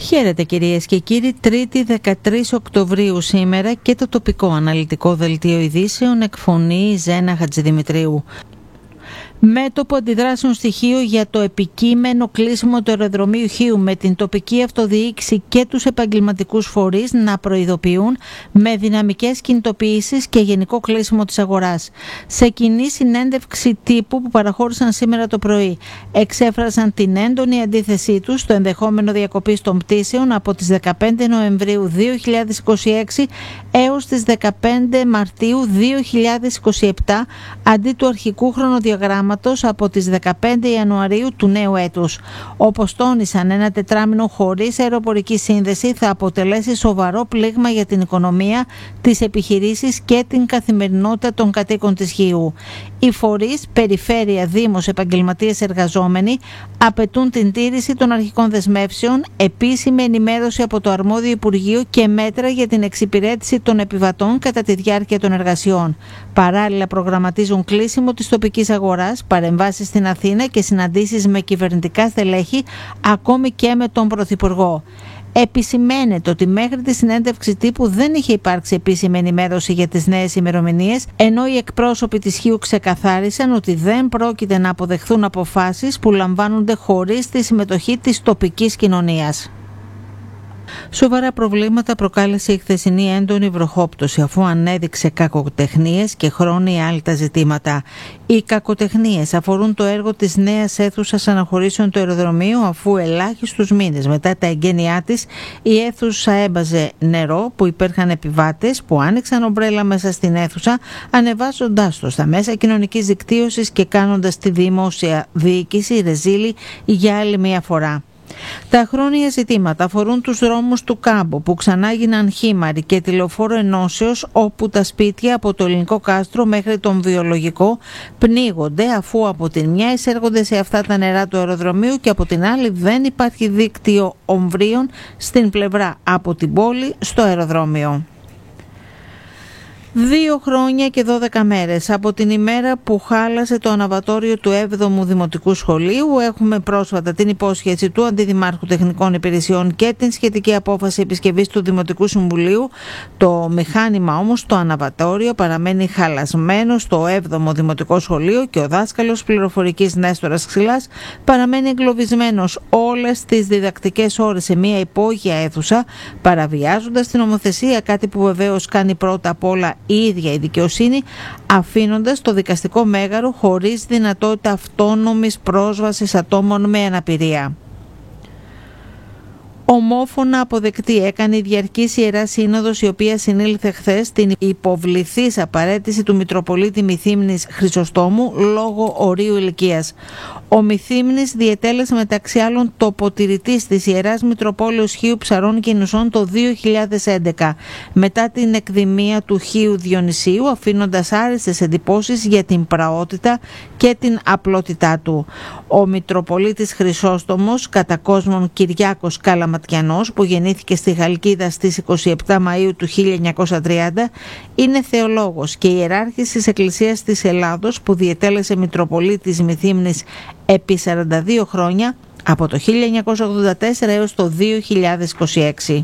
Χαίρετε κυρίες και κύριοι, Τρίτη 13 Οκτωβρίου σήμερα και το τοπικό αναλυτικό δελτίο ειδήσεων εκφωνεί Ζένα Χατζηδημητρίου. Μέτωπο αντιδράσεων στοιχείο για το επικείμενο κλείσιμο του αεροδρομίου Χίου με την τοπική αυτοδιοίκηση και τους επαγγελματικούς φορείς να προειδοποιούν με δυναμικές κινητοποιήσεις και γενικό κλείσιμο της αγοράς. Σε κοινή συνέντευξη τύπου που παραχώρησαν σήμερα το πρωί, εξέφρασαν την έντονη αντίθεσή τους στο ενδεχόμενο διακοπής των πτήσεων από τις 15 Νοεμβρίου 2026 έως τις 15 Μαρτίου 2027 αντί του αρχικού χρονοδιαγράμματος από τις 15 Ιανουαρίου του νέου έτους. Όπως τόνισαν, ένα τετράμινο χωρίς αεροπορική σύνδεση θα αποτελέσει σοβαρό πλήγμα για την οικονομία, τις επιχειρήσεις και την καθημερινότητα των κατοίκων της Χίου. Οι φορείς, περιφέρεια, δήμος, επαγγελματίες, εργαζόμενοι απαιτούν την τήρηση των αρχικών δεσμεύσεων, επίσημη ενημέρωση από το αρμόδιο Υπουργείο και μέτρα για την εξυπηρέτηση των επιβατών κατά τη διάρκεια των εργασιών. Παράλληλα, προγραμματίζουν κλείσιμο της τοπικής αγοράς, παρεμβάσεις στην Αθήνα και συναντήσεις με κυβερνητικά στελέχη, ακόμη και με τον Πρωθυπουργό. Επισημαίνεται ότι μέχρι τη συνέντευξη τύπου δεν είχε υπάρξει επίσημη ενημέρωση για τις νέες ημερομηνίες, ενώ οι εκπρόσωποι της Χίου ξεκαθάρισαν ότι δεν πρόκειται να αποδεχθούν αποφάσεις που λαμβάνονται χωρίς τη συμμετοχή της τοπικής κοινωνίας. Σοβαρά προβλήματα προκάλεσε η χθεσινή έντονη βροχόπτωση, αφού ανέδειξε κακοτεχνίες και χρόνια άλλα ζητήματα. Οι κακοτεχνίες αφορούν το έργο της νέας αίθουσας αναχωρήσεων του αεροδρομίου, αφού ελάχιστους μήνες μετά τα εγγένειά της η αίθουσα έμπαζε νερό, που υπήρχαν επιβάτες που άνοιξαν ομπρέλα μέσα στην αίθουσα, ανεβάζοντάς το στα μέσα κοινωνικής δικτύωσης και κάνοντας τη δημόσια διοίκηση ρεζίλη για άλλη μια φορά. Τα χρόνια ζητήματα αφορούν τους δρόμους του Κάμπο που ξανά γίναν χήμαροι και τη Λεωφόρο Ενώσεως, όπου τα σπίτια από το Ελληνικό Κάστρο μέχρι τον Βιολογικό πνίγονται, αφού από την μια εισέρχονται σε αυτά τα νερά του αεροδρομίου και από την άλλη δεν υπάρχει δίκτυο ομβρίων στην πλευρά από την πόλη στο αεροδρόμιο. 2 χρόνια και 12 μέρες από την ημέρα που χάλασε το αναβατόριο του 7ου Δημοτικού Σχολείου. Έχουμε πρόσφατα την υπόσχεση του Αντιδημάρχου Τεχνικών Υπηρεσιών και την σχετική απόφαση επισκευής του Δημοτικού Συμβουλίου. Το μηχάνημα όμως, το αναβατόριο, παραμένει χαλασμένο στο 7ο Δημοτικό Σχολείο και ο δάσκαλος πληροφορικής Νέστορας Ξυλάς παραμένει εγκλωβισμένος όλες τις διδακτικές ώρες σε μια υπόγεια αίθουσα, παραβιάζοντας την νομοθεσία, κάτι που βεβαίως κάνει πρώτα απ' όλα η ίδια η δικαιοσύνη, αφήνοντας το δικαστικό μέγαρο χωρίς δυνατότητα αυτόνομης πρόσβασης ατόμων με αναπηρία. Ομόφωνα αποδεκτή έκανε η Διαρκής Ιερά Σύνοδος, η οποία συνήλθε χθες την υποβληθής απαρέτηση του Μητροπολίτη Μυθύμνης Χρυσοστόμου λόγω ορίου ηλικίας. Ο Μυθύμνης διετέλεσε μεταξύ άλλων τοποτηρητής της Ιεράς Μητροπόλεως Χίου Ψαρών και Νησών το 2011, μετά την εκδημία του Χίου Διονυσίου, αφήνοντας άριστες εντυπώσεις για την πραότητα και την απλότητά του. Ο Μητροπολίτης Χρυσόστομος, κατά κόσμον Κυριάκος Καλαματιανός, που γεννήθηκε στη Χαλκίδα στις 27 Μαΐου του 1930, είναι θεολόγος και ιεράρχης της Εκκλησίας της Ελλάδος, που διετέλεσε Μητροπολίτης Μυθύμνης επί 42 χρόνια, από το 1984 έως το 2026.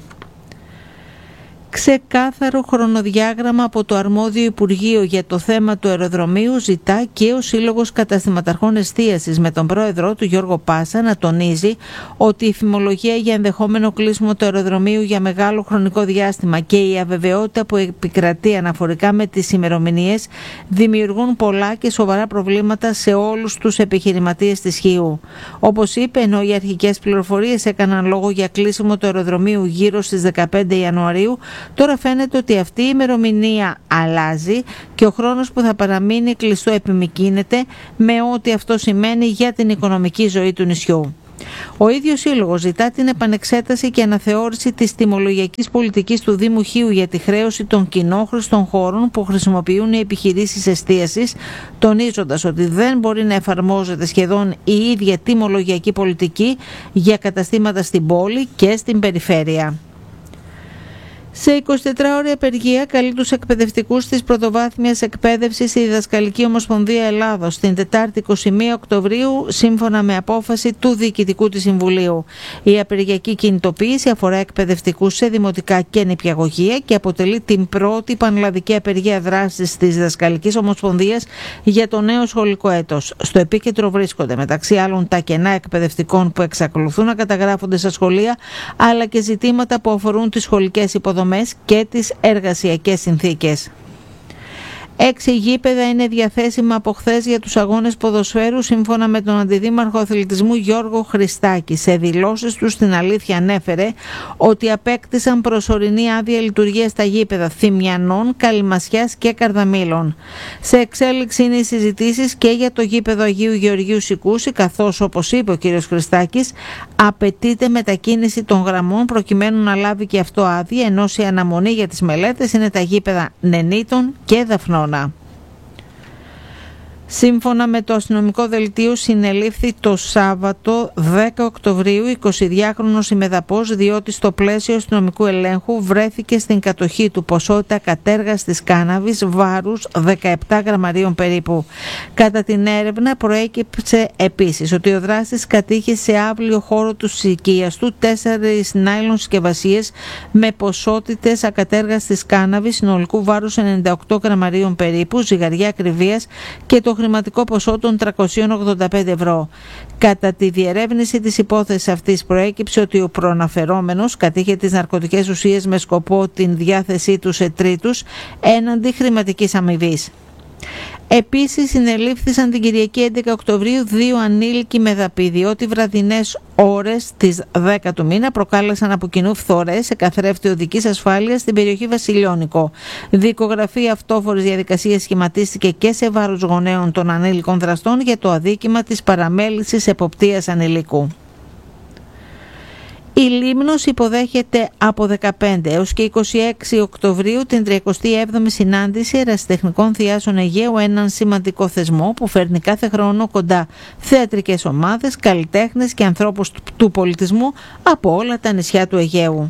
Ξεκάθαρο χρονοδιάγραμμα από το αρμόδιο Υπουργείο για το θέμα του αεροδρομίου ζητά και ο Σύλλογος Καταστηματαρχών Εστίασης, με τον πρόεδρό του Γιώργο Πάσα να τονίζει ότι η φημολογία για ενδεχόμενο κλείσιμο του αεροδρομίου για μεγάλο χρονικό διάστημα και η αβεβαιότητα που επικρατεί αναφορικά με τις ημερομηνίες δημιουργούν πολλά και σοβαρά προβλήματα σε όλους τους επιχειρηματίες της Χίου. Όπως είπε, ενώ οι αρχικές πληροφορίες έκαναν λόγο για κλείσιμο του αεροδρομίου γύρω στις 15 Ιανουαρίου, τώρα φαίνεται ότι αυτή η ημερομηνία αλλάζει και ο χρόνος που θα παραμείνει κλειστό επιμικρύνεται, με ό,τι αυτό σημαίνει για την οικονομική ζωή του νησιού. Ο ίδιος σύλλογος ζητά την επανεξέταση και αναθεώρηση της τιμολογιακής πολιτικής του Δήμου Χίου για τη χρέωση των κοινόχρηστων χώρων που χρησιμοποιούν οι επιχειρήσεις εστίασης, τονίζοντας ότι δεν μπορεί να εφαρμόζεται σχεδόν η ίδια τιμολογιακή πολιτική για καταστήματα στην πόλη και στην περιφέρεια. Σε 24ωρη απεργία καλεί τους εκπαιδευτικούς της πρωτοβάθμιας εκπαίδευσης η Διδασκαλική Ομοσπονδία Ελλάδος την Τετάρτη 21 Οκτωβρίου σύμφωνα με απόφαση του Διοικητικού της Συμβουλίου. Η απεργιακή κινητοποίηση αφορά εκπαιδευτικούς σε δημοτικά και νηπιαγωγεία και αποτελεί την πρώτη πανελλαδική απεργία δράσης της Διδασκαλικής Ομοσπονδίας για το νέο σχολικό έτος. Στο επίκεντρο βρίσκονται μεταξύ άλλων τα κενά εκπαιδευτικών που εξακολουθούν να καταγράφονται στα σχολεία, αλλά και ζητήματα που αφορούν τις σχολικές υποδομές και τις εργασιακές συνθήκες. 6 γήπεδα είναι διαθέσιμα από χθες για τους αγώνες ποδοσφαίρου σύμφωνα με τον Αντιδήμαρχο Αθλητισμού Γιώργο Χριστάκη. Σε δηλώσεις του στην Αλήθεια ανέφερε ότι απέκτησαν προσωρινή άδεια λειτουργίας στα γήπεδα Θημιανών, Καλυμασιάς και Καρδαμήλων. Σε εξέλιξη είναι οι συζητήσεις και για το γήπεδο Αγίου Γεωργίου Σικούση, καθώς όπως είπε ο κ. Χριστάκης απαιτείται μετακίνηση των γραμμών προκειμένου να λάβει και αυτό άδεια, ενώ σε αναμονή για τις μελέτες είναι τα γήπεδα Νενίτων και Δαφνών. Σύμφωνα με το αστυνομικό δελτίο συνελήφθη το Σάββατο 10 Οκτωβρίου 22χρονος ημεδαπός, διότι στο πλαίσιο αστυνομικού ελέγχου βρέθηκε στην κατοχή του ποσότητα κατέργαστης κάναβης βάρους 17 γραμμαρίων περίπου. Κατά την έρευνα προέκυψε επίσης ότι ο δράστης κατήχε σε αύλιο χώρο του οικίας του 4 νάιλον συσκευασίες με ποσότητες ακατέργαστης κάναβης συνολικού βάρους 98 γραμμαρίων περίπου, ζυγαριά ακριβίας και το χρηματικό ποσό των 385 ευρώ. Κατά τη διερεύνηση της υπόθεσης αυτής προέκυψε ότι ο προαναφερόμενος κατήχε τις ναρκωτικές ουσίες με σκοπό την διάθεσή τους σε τρίτους έναντι χρηματικής αμοιβής. Επίσης συνελήφθησαν την Κυριακή 11 Οκτωβρίου 2 ανήλικοι μεδαποί, διότι βραδινές ώρες της 10 του μήνα προκάλεσαν από κοινού φθορές σε καθρέφτη οδικής ασφάλειας στην περιοχή Βασιλιώνικο. Δικογραφή αυτόφορης διαδικασίας σχηματίστηκε και σε βάρος γονέων των ανήλικων δραστών για το αδίκημα της παραμέλησης εποπτείας ανηλίκου. Η Λίμνος υποδέχεται από 15 έως και 26 Οκτωβρίου την 37η συνάντηση ερασιτεχνικών θειάσεων Αιγαίου, έναν σημαντικό θεσμό που φέρνει κάθε χρόνο κοντά θεατρικές ομάδες, καλλιτέχνες και ανθρώπους του πολιτισμού από όλα τα νησιά του Αιγαίου.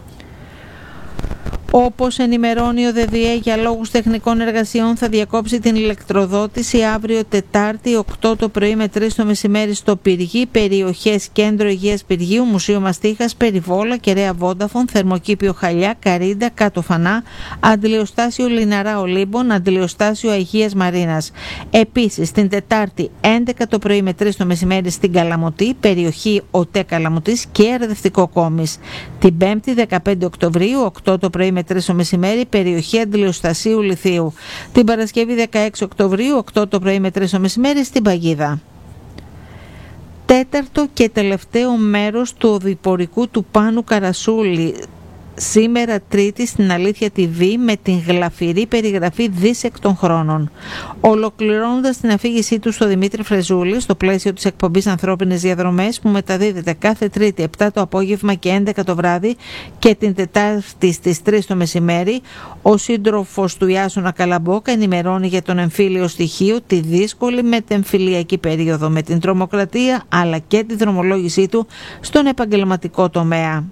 Όπως ενημερώνει ο ΔΔΕ, για λόγους τεχνικών εργασιών θα διακόψει την ηλεκτροδότηση αύριο Τετάρτη 8 το πρωί με 3 το μεσημέρι στο Πυργή, περιοχές Κέντρο Υγείας Πυργίου, Μουσείο Μαστίχας, Περιβόλα, Κεραία Βόνταφον, Θερμοκήπιο Χαλιά, Καρίντα, Κάτω Φανά, Αντιλιοστάσιο Λιναρά Ολύμπων, Αντιλιοστάσιο Αγίας Μαρίνας. Επίσης την Τετάρτη 11 το πρωί με 3 το μεσημέρι στην Καλαμωτή, περιοχή ΟΤΕ Καλαμωτής και Ερδευτικό Κόμις. Την 5η 15 Οκτωβρίου 8 το πρωί με 3 το μεσημέρι, περιοχή Αντιλιοστασίου Λιθίου. Την Παρασκευή 16 Οκτωβρίου 8 το πρωί με 3 το μεσημέρι στην Παγίδα. Τέταρτο και τελευταίο μέρος του οδηπορικού του Πάνου Καρασούλη. Σήμερα Τρίτη στην Αλήθεια TV με την γλαφυρή περιγραφή δίσεκτων χρόνων. Ολοκληρώνοντας την αφήγησή του στο Δημήτρη Φρεζούλη στο πλαίσιο της εκπομπής Ανθρώπινες Διαδρομές που μεταδίδεται κάθε Τρίτη 7 το απόγευμα και 11 το βράδυ και την Τετάρτη στις 3 το μεσημέρι, ο σύντροφος του Ιάσονα Καλαμπόκα ενημερώνει για τον εμφύλιο στοιχείο, τη δύσκολη μετεμφυλιακή περίοδο με την τρομοκρατία αλλά και τη δρομολόγησή του στον επαγγελματικό τομέα.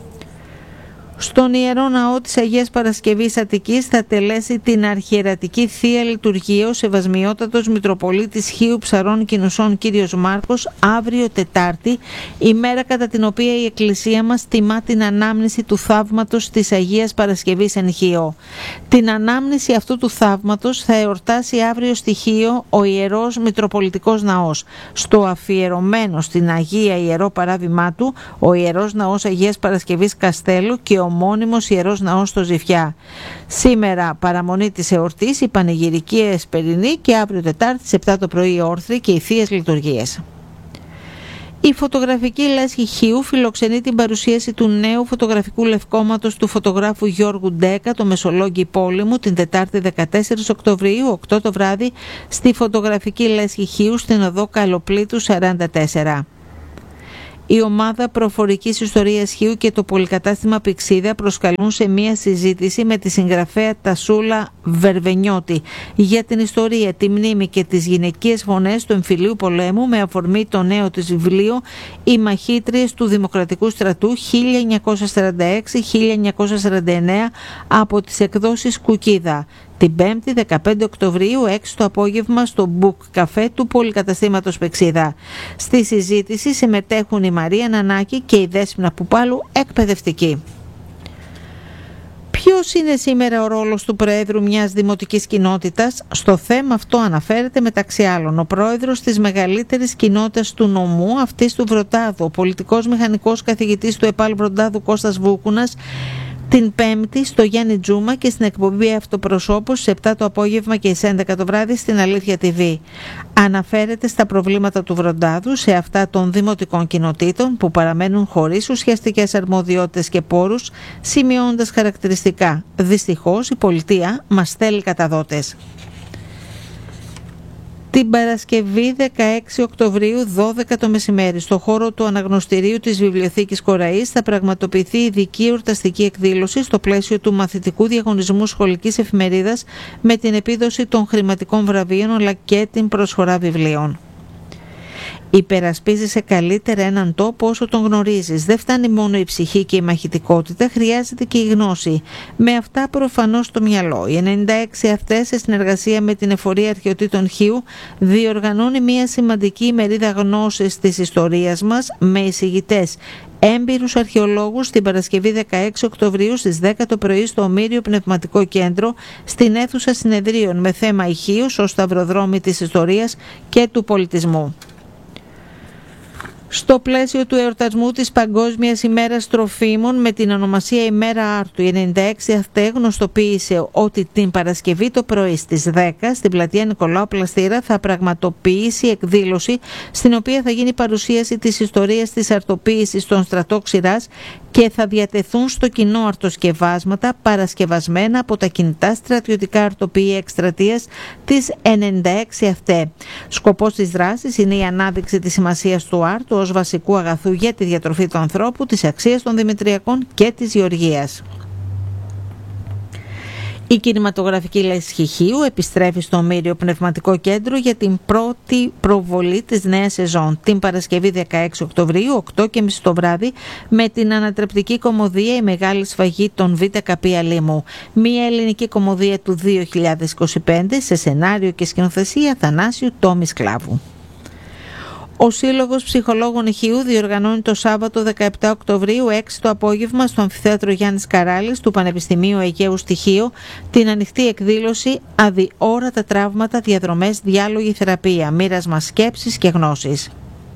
Στον Ιερό Ναό της Αγίας Παρασκευής Αττικής θα τελέσει την αρχιερατική Θεία Λειτουργία ο Σεβασμιότατος Μητροπολίτης Χίου Ψαρών Κινουσών Κύριος Μάρκος αύριο Τετάρτη, ημέρα κατά την οποία η Εκκλησία μας τιμά την ανάμνηση του θαύματος της Αγίας Παρασκευής εν Χίο. Την ανάμνηση αυτού του θαύματος θα εορτάσει αύριο στη Χίο ο Ιερός Μητροπολιτικός Ναός. Στο αφιερωμένο στην Αγία Ιερό Παράβημά του, ο Ιερός Ναός Αγίας Παρασκευής Καστέλου και ο μόνιμος Ιερός Ναός στο Ζηφιά. Σήμερα παραμονή της εορτής, η πανηγυρική εσπερινή και αύριο Τετάρτη στις 7 το πρωί οι όρθροι και οι θείες λειτουργίες. Η φωτογραφική λέσχη Χίου φιλοξενεί την παρουσίαση του νέου φωτογραφικού λευκόματος του φωτογράφου Γιώργου Ντέκα, το Μεσολόγγι Πόλεμου, την Τετάρτη 14 Οκτωβρίου, 8 το βράδυ, στη φωτογραφική λέσχη Χίου στην οδό Καλοπλήτου 44. Η ομάδα προφορικής ιστορίας Χίου και το πολυκατάστημα Πυξίδα προσκαλούν σε μία συζήτηση με τη συγγραφέα Τασούλα Βερβενιώτη για την ιστορία, τη μνήμη και τις γυναικείες φωνές του εμφυλίου πολέμου με αφορμή το νέο της βιβλίο «Οι μαχήτριες του Δημοκρατικού Στρατού 1946-1949» από τις εκδόσεις Κουκίδα. Την 5η 15 Οκτωβρίου 6 το απόγευμα στο Book Café του πολυκαταστήματος Πυξίδα. Στη συζήτηση συμμετέχουν η Μαρία Νανάκη και η Δέσποινα Πουπάλου, εκπαιδευτική. Ποιος είναι σήμερα ο ρόλος του Προέδρου μιας δημοτικής κοινότητας? Στο θέμα αυτό αναφέρεται μεταξύ άλλων ο πρόεδρος της μεγαλύτερης κοινότητας του νομού, αυτής του Βροντάδου, ο πολιτικός μηχανικός καθηγητής του ΕΠΑΛ Βροντάδου Κώστας Βούκουνας, την 5η στο Γιάννη Τζούμα και στην εκπομπή Αυτοπροσώπους στις 7 το απόγευμα και στις 11 το βράδυ στην Αλήθεια TV. Αναφέρεται στα προβλήματα του Βροντάδου, σε αυτά των δημοτικών κοινοτήτων που παραμένουν χωρίς ουσιαστικές αρμοδιότητες και πόρους, σημειώνοντας χαρακτηριστικά: δυστυχώς η πολιτεία μας θέλει καταδότες. Την Παρασκευή 16 Οκτωβρίου 12 το μεσημέρι στο χώρο του Αναγνωστηρίου της Βιβλιοθήκης Κοραής θα πραγματοποιηθεί ειδική εορταστική εκδήλωση στο πλαίσιο του μαθητικού διαγωνισμού σχολικής εφημερίδας με την επίδοση των χρηματικών βραβείων αλλά και την προσφορά βιβλίων. Υπερασπίζεσαι καλύτερα έναν τόπο όσο τον γνωρίζεις. Δεν φτάνει μόνο η ψυχή και η μαχητικότητα, χρειάζεται και η γνώση. Με αυτά προφανώς στο μυαλό. Οι 96 αυτές, σε συνεργασία με την Εφορία Αρχαιοτήτων Χίου, διοργανώνει μια σημαντική ημερίδα γνώσης της ιστορίας μας με εισηγητές έμπειρους αρχαιολόγους την Παρασκευή 16 Οκτωβρίου στις 10 το πρωί στο Ομήριο Πνευματικό Κέντρο στην αίθουσα συνεδρίων με θέμα η Χίος ως σταυροδρόμι της ιστορίας και του πολιτισμού. Στο πλαίσιο του εορτασμού της Παγκόσμιας ημέρας τροφίμων με την ονομασία ημέρα Άρτου, η 96 ΑΘΕ γνωστοποίησε ότι την Παρασκευή το πρωί στις 10 στην πλατεία Νικολάου Πλαστήρα θα πραγματοποιήσει εκδήλωση στην οποία θα γίνει παρουσίαση της ιστορίας της αρτοποίησης στον στρατό Ξηράς και θα διατεθούν στο κοινό αρτοσκευάσματα παρασκευασμένα από τα κινητά στρατιωτικά αρτοποιεία εκστρατείας της 96 ΑΘΕ. Σκοπός της δράσης είναι η ανάδειξη της σημασίας του άρτου ως βασικού αγαθού για τη διατροφή του ανθρώπου, της αξίας των δημητριακών και της γεωργίας. Η κινηματογραφική λέσχη Χίου επιστρέφει στο Ομήριο Πνευματικό Κέντρο για την πρώτη προβολή της νέας σεζόν την Παρασκευή 16 Οκτωβρίου 8.30 το βράδυ με την ανατρεπτική κωμωδία «Η Μεγάλη Σφαγή των ΒΚ Αλήμου», μια ελληνική κωμωδία του 2025 σε σενάριο και σκηνοθεσία Θανάσιου Τόμι Σκλάβου. Ο Σύλλογος Ψυχολόγων Χίου διοργανώνει το Σάββατο 17 Οκτωβρίου 6 το απόγευμα στο Αμφιθέατρο Γιάννης Καράλης του Πανεπιστημίου Αιγαίου Στοιχείο την ανοιχτή εκδήλωση «Αδιόρατα τραύματα, διαδρομές, διάλογοι, θεραπεία, μοίρασμα σκέψης και γνώσης».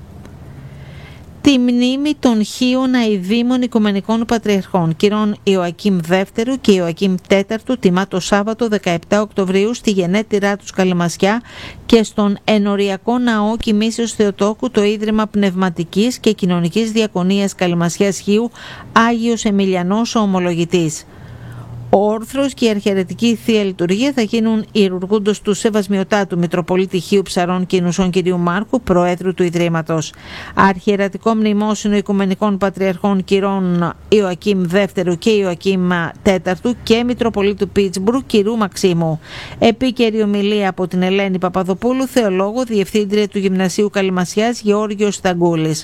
Τη μνήμη των Χίων Αηδήμων Οικουμενικών Πατριαρχών κυρών Ιωακήμ Δεύτερου και Ιωακήμ Τέταρτου τιμά το Σάββατο 17 Οκτωβρίου στη γενέτειρά τους Καλαμασιά και στον ενοριακό ναό Κοιμήσεως Θεοτόκου το Ίδρυμα Πνευματικής και Κοινωνικής Διακονίας Καλαμασιάς Χίου Άγιος Εμιλιανός ο Ομολογητής. Ο όρθρος και η αρχιερετική Θεία Λειτουργία θα γίνουν ιερουργούντος του Σεβασμιωτάτου Μητροπολίτη Χίου Ψαρών και Νουσών κ. Μάρκου, Προέδρου του Ιδρύματος. Αρχιερατικό μνημόσυνο Οικουμενικών Πατριαρχών κ. Ιωακήμ Δεύτερου και Ιωακήμ Τέταρτου και Μητροπολίτου Πίτσμπουργκ κ. Μαξίμου. Επίκαιρη ομιλία από την Ελένη Παπαδοπούλου, θεολόγο, Διευθύντρια του Γυμνασίου Καλυμασιάς Γεώργιος Σταγκούλης.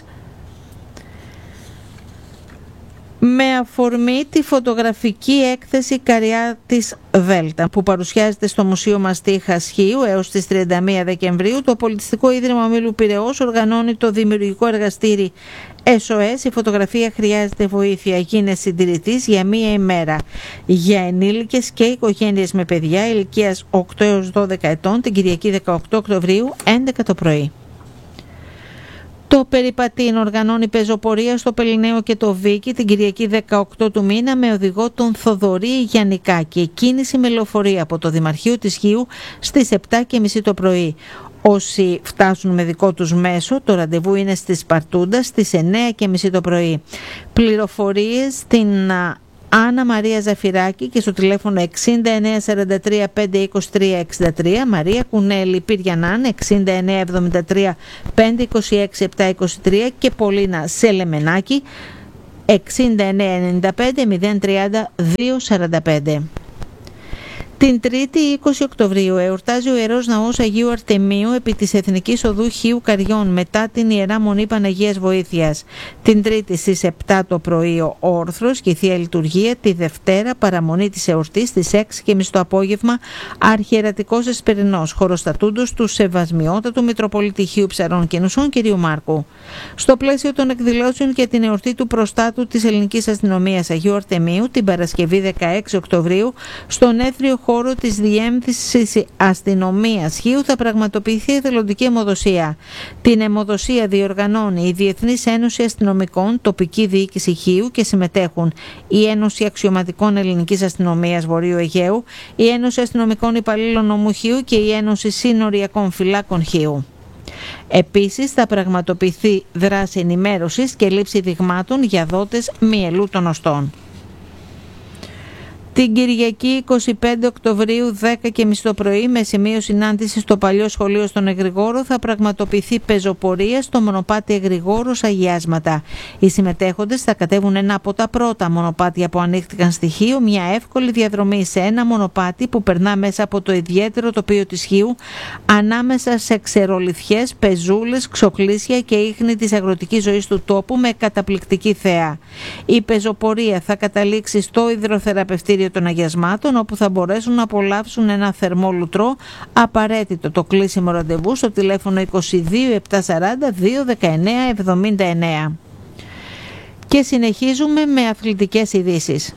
Με αφορμή τη φωτογραφική έκθεση Καριάτης Δέλτα που παρουσιάζεται στο Μουσείο Μαστίχας Χίου έως τις 31 Δεκεμβρίου, το Πολιτιστικό Ίδρυμα Ομίλου Πειραιώς οργανώνει το δημιουργικό εργαστήρι SOS. Η φωτογραφία χρειάζεται βοήθεια. Γίνε συντηρητής για μία ημέρα. Για ενήλικες και οικογένειες με παιδιά ηλικίας 8 έως 12 ετών την Κυριακή 18 Οκτωβρίου 11 το πρωί. Το Περιπατήν οργανώνει πεζοπορία στο Πελληναίο και το Βίκι την Κυριακή 18 του μήνα με οδηγό τον Θοδωρή Γιαννικάκη. Κίνηση με λεωφορεία από το Δημαρχείο της Χίου στις 7.30 το πρωί. Όσοι φτάσουν με δικό τους μέσο, το ραντεβού είναι στη Σπαρτούντα στις 9.30 το πρωί. Πληροφορίες στην Άννα Μαρία Ζαφυράκη και στο τηλέφωνο 6943 523 63, Μαρία Κουνέλη Πυριανάν 6973 526 723 και Πολίνα Σελεμενάκη 6995 030 245. Την 3η 20 Οκτωβρίου εορτάζει ο Ιερός Ναός Αγίου Αρτεμίου επί της Εθνικής Οδού Χίου Καριών μετά την Ιερά Μονή Παναγίας Βοήθειας. Την Τρίτη στις 7 το πρωί ο όρθρος και η Θεία Λειτουργία, τη Δευτέρα παραμονή της εορτής στις 6:30 το απόγευμα αρχιερατικός Εσπερινός χωροστατούντος του Σεβασμιότατου Μητροπολίτη Χίου Ψαρών και Νουσών κ. Μάρκου. Στο πλαίσιο των εκδηλώσεων για την εορτή του προστάτου της Ελληνικής Αστυνομίας Αγίου Αρτεμίου την Παρασκευή 16 Οκτωβρίου στον έθριο χώρο της Διεύθυνσης Αστυνομίας Χίου θα πραγματοποιηθεί εθελοντική αιμοδοσία. Την αιμοδοσία διοργανώνει η Διεθνής Ένωση Αστυνομικών, τοπική διοίκηση Χίου και συμμετέχουν η Ένωση Αξιωματικών Ελληνικής Αστυνομίας Βορείου Αιγαίου, η Ένωση Αστυνομικών Υπαλλήλων Νομού Χίου και η Ένωση Συνοριακών Φυλάκων Χίου. Επίσης θα πραγματοποιηθεί δράση ενημέρωσης και λήψη δειγμάτων για δότες μυελού των οστών. Την Κυριακή 25 Οκτωβρίου 10:30 το πρωί με σημείο συνάντηση στο Παλιό Σχολείο στον Εγρηγόρο θα πραγματοποιηθεί πεζοπορία στο μονοπάτι Εγρηγόρος Αγιάσματα. Οι συμμετέχοντες θα κατέβουν ένα από τα πρώτα μονοπάτια που ανοίχτηκαν στη Χίου, μια εύκολη διαδρομή σε ένα μονοπάτι που περνά μέσα από το ιδιαίτερο τοπίο της Χίου, ανάμεσα σε ξερολιθιές, πεζούλες, ξοκλήσια και ίχνη της αγροτικής ζωής του τόπου με καταπληκτική θέα. Η πεζοπορία θα καταλήξει στο υδροθεραπευτήριο των αγιασμάτων, όπου θα μπορέσουν να απολαύσουν ένα θερμό λουτρό. Απαραίτητο το κλείσιμο ραντεβού στο τηλέφωνο 22 740 219 79. Και συνεχίζουμε με αθλητικές ειδήσεις.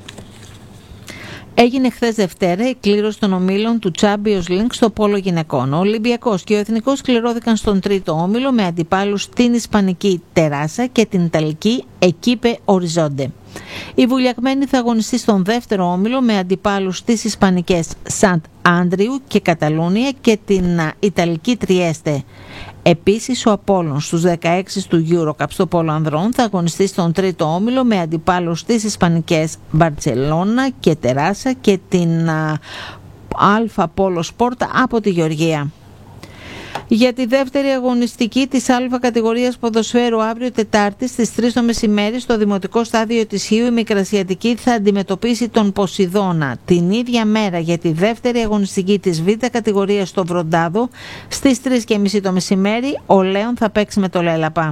Έγινε χθες Δευτέρα η κλήρωση των ομίλων του Champions League στο πόλο γυναικών. Ο Ολυμπιακός και ο Εθνικός κληρώθηκαν στον τρίτο όμιλο με αντιπάλους την Ισπανική Τεράσα και την Ιταλική Εκίπε Οριζόντε. Η Βουλιαγμένη θα αγωνιστεί στον δεύτερο όμιλο με αντιπάλους τις Ισπανικές Σαντ Άντριου και Καταλούνια και την Ιταλική Τριέστε. Επίσης ο Απόλλων στους 16 του EuroCup στο πόλο ανδρών θα αγωνιστεί στον τρίτο όμιλο με αντιπάλους τις Ισπανικές Μπαρτσελώνα και Τεράσα και την Αλφα Πόλο Σπορτ από τη Γεωργία. Για τη δεύτερη αγωνιστική της Α κατηγορίας ποδοσφαίρου αύριο Τετάρτη στις 3 το μεσημέρι στο Δημοτικό Στάδιο της Χίου η Μικρασιατική θα αντιμετωπίσει τον Ποσειδώνα. Την ίδια μέρα για τη δεύτερη αγωνιστική της Β κατηγορίας στο Βροντάδο στις 3:30 το μεσημέρι ο Λέων θα παίξει με το Λέλαπα.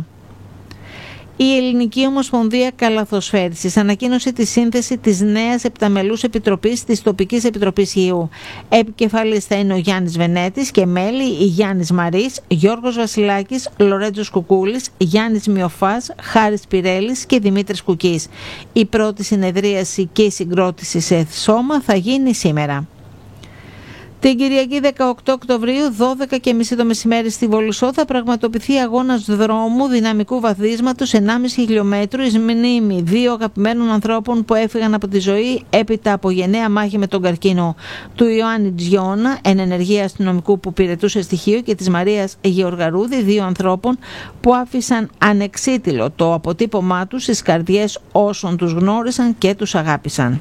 Η Ελληνική Ομοσπονδία Καλαθοσφαίρισης ανακοίνωσε τη σύνθεση της νέας επταμελούς επιτροπής της τοπικής επιτροπής Χίου. Επικεφαλής θα είναι ο Γιάννης Βενέτης και μέλη η Γιάννης Μαρής, Γιώργος Βασιλάκης, Λορέντζος Κουκούλης, Γιάννης Μιοφάς, Χάρης Πυρέλης και Δημήτρης Κουκής. Η πρώτη συνεδρίαση και η συγκρότηση σε σώμα θα γίνει σήμερα. Την Κυριακή 18 Οκτωβρίου, 12:30 το μεσημέρι στη Βολουσό θα πραγματοποιηθεί αγώνας δρόμου δυναμικού βαθίσματος 1,5 χιλιόμετρου εις μνήμη δύο αγαπημένων ανθρώπων που έφυγαν από τη ζωή έπειτα από γενναία μάχη με τον καρκίνο, του Ιωάννη Τζιώνα, εν ενεργεία αστυνομικού που υπηρετούσε στοιχείο, και της Μαρίας Γεωργαρούδη, δύο ανθρώπων που άφησαν ανεξίτηλο το αποτύπωμά τους στις καρδιές όσων τους γνώρισαν και τους αγάπησαν.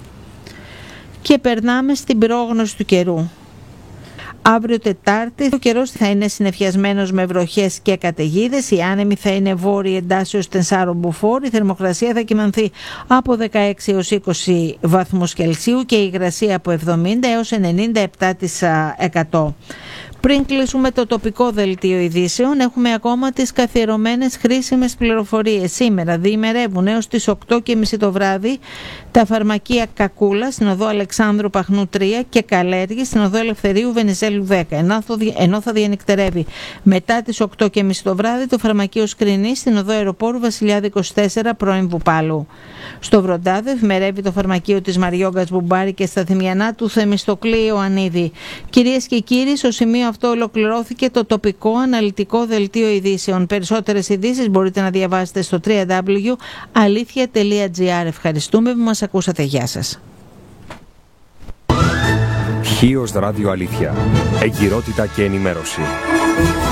Και περνάμε στην πρόγνωση του καιρού. Αύριο Τετάρτη ο καιρός θα είναι συννεφιασμένος με βροχές και καταιγίδες. Η άνεμη θα είναι βόρεια εντάσσεως τενσάρων μποφόρ. Η θερμοκρασία θα κυμανθεί από 16 έως 20 βαθμούς Κελσίου και η υγρασία από 70 έως 97%. Πριν κλείσουμε το τοπικό δελτίο ειδήσεων, έχουμε ακόμα τις καθιερωμένες χρήσιμες πληροφορίες. Σήμερα διημερεύουν έως τις 8:30 το βράδυ τα φαρμακεία Κακούλα στην οδό Αλεξάνδρου Παχνού 3 και Καλέργη στην οδό Ελευθερίου Βενιζέλου 10, ενώ θα διανυκτερεύει μετά τις 8:30 το βράδυ το φαρμακείο Σκρινή στην οδό Αεροπόρου Βασιλιάδη 24 πρώην Βουπάλου. Στο Βροντάδο εφημερεύει το φαρμακείο της Μαριόγκας Μπουμπάρη και στα Θυμιανά του Θεμιστοκλή Ιωαννίδη. Κυρίες και κύριοι, στο σημείο αυτό ολοκληρώθηκε το τοπικό αναλυτικό δελτίο ειδήσεων. Περισσότερες ειδήσεις μπορείτε να διαβάσετε στο www.alithia.gr. Ευχαριστούμε που μας ακούσατε. Γεια σας. Χίος Ράδιο Αλήθεια. Εγκυρότητα και ενημέρωση.